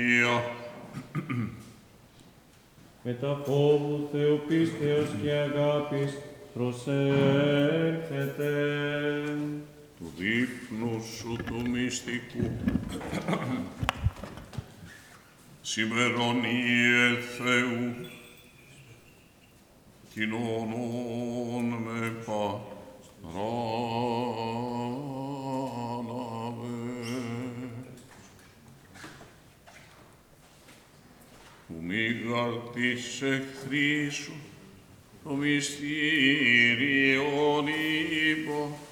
Μετά φόβου Θεού πίστεως και αγάπης προσέρχεται. Του δείπνου σου του μυστικού σημερώνιε Θεού κοινωνών με παράναβε. Που μη γαρτής εχθροί σου το μυστήριον είπα